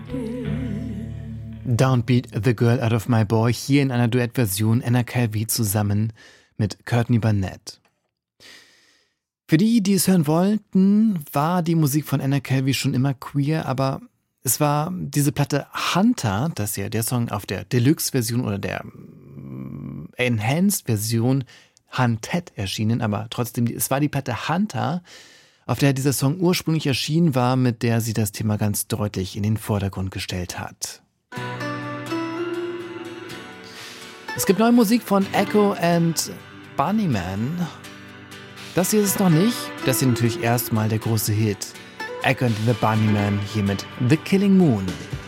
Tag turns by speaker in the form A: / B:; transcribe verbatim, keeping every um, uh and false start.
A: Don't Beat the Girl Out of My Boy, hier in einer Duettversion Anna Calvi zusammen mit Courtney Barnett. Für die, die es hören wollten, war die Musik von Anna Calvi schon immer queer, aber es war diese Platte Hunter, das ist ja der Song auf der Deluxe-Version oder der Enhanced-Version Hunted erschienen, aber trotzdem, es war die Platte Hunter, auf der dieser Song ursprünglich erschienen war, mit der sie das Thema ganz deutlich in den Vordergrund gestellt hat. Es gibt neue Musik von Echo and Bunnyman. Das hier ist es noch nicht. Das hier natürlich erstmal der große Hit. Echo and the Bunnyman hier mit The Killing Moon.